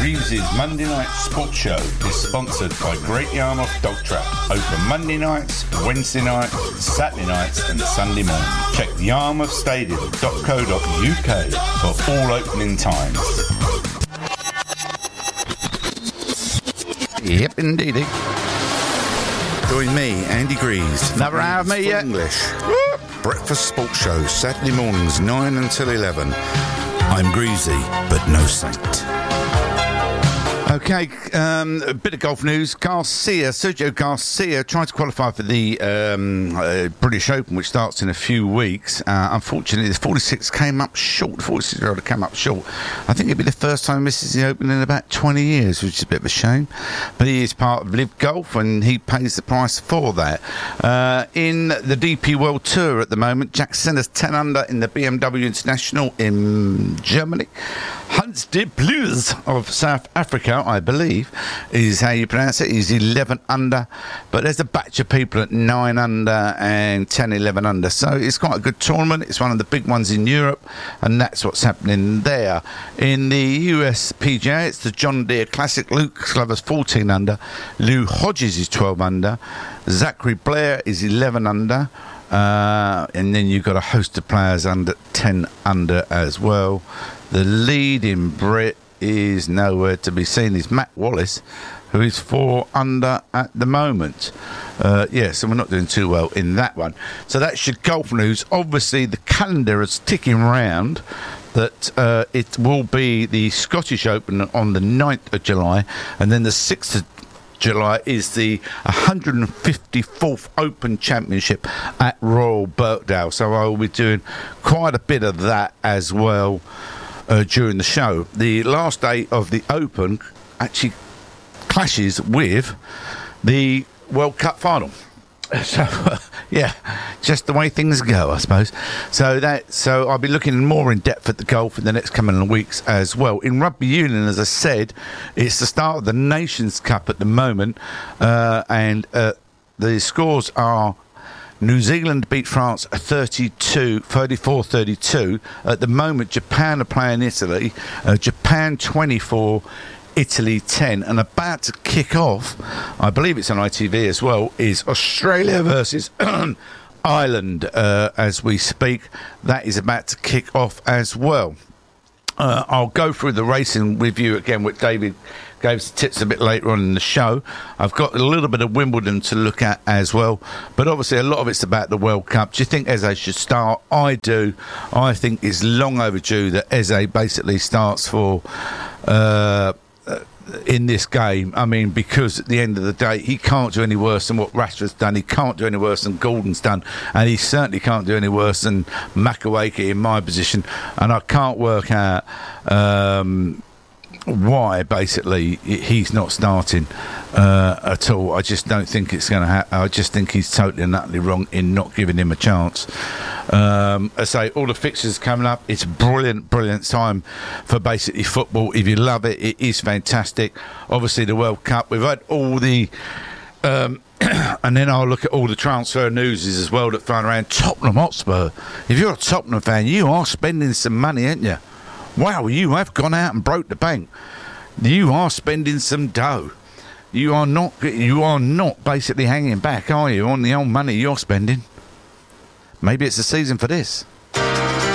Greaves' Monday Night Sports Show is sponsored by Great Yarmouth Dog Trap. Open Monday nights, Wednesday nights, Saturday nights and Sunday morning. Check yarmouthstadium.co.uk for all opening times. Yep, indeedy. Join me, Andy Greaves. Never have me yet. English. Breakfast Sports Show, Saturday mornings, 9 until 11. I'm greasy, but no saint. Okay, a bit of golf news. Sergio Garcia tried to qualify for the British Open, which starts in a few weeks. Unfortunately, the 46 came up short. The 46-year-old came up short. I think it'll be the first time he misses the Open in about 20 years, which is a bit of a shame. But he is part of Live Golf, and he pays the price for that. In the DP World Tour at the moment, Jack Senna's 10 under in the BMW International in Germany. Hans de Plus of South Africa, I believe, is how you pronounce it. He's 11 under, but there's a batch of people at 9 under and 10, 11 under. So it's quite a good tournament. It's one of the big ones in Europe, and that's what's happening there. In the US PGA, it's the John Deere Classic. Luke Glover's 14 under. Lou Hodges is 12 under. Zachary Blair is 11 under. And then you've got a host of players under 10 under as well. The leading Brit is nowhere to be seen. Is Matt Wallace, who is 4 under at the moment. So we're not doing too well in that one. So that's your golf news. Obviously, the calendar is ticking round. That it will be the Scottish Open on the 9th of July, and then the 6th of July is the 154th Open Championship at Royal Birkdale. So I will be doing quite a bit of that as well during the show. The last day of the Open actually clashes with the World Cup final. So, just the way things go, I suppose. So I'll be looking more in depth at the golf in the next coming weeks as well. In rugby union, as I said, it's the start of the Nations Cup at the moment, and the scores are: New Zealand beat France 34-32. At the moment, Japan are playing Italy. Japan 24. Italy 10, and about to kick off, I believe it's on ITV as well, is Australia versus Ireland as we speak. That is about to kick off as well. I'll go through the racing with you again with David gave us tips a bit later on in the show. I've got a little bit of Wimbledon to look at as well, but obviously a lot of it's about the World Cup. Do you think Eze should start? I do. I think it's long overdue that Eze basically starts for in this game. I mean, because at the end of the day, he can't do any worse than what Rashford's done. He can't do any worse than Gordon's done, and he certainly can't do any worse than Makowaike in my position. And I can't work out why basically he's not starting at all. I just don't think it's going to happen. I just think he's totally and utterly wrong in not giving him a chance. I say all the fixtures coming up. It's brilliant time for basically football. If you love it, it is fantastic. Obviously the World Cup, we've had all the and then I'll look at all the transfer news as well that flying around. Tottenham Hotspur, if you're a Tottenham fan, you are spending some money, aren't you? Wow, you have gone out and broke the bank. You are spending some dough. You are not basically hanging back, are you, on the old money you're spending? Maybe it's the season for this.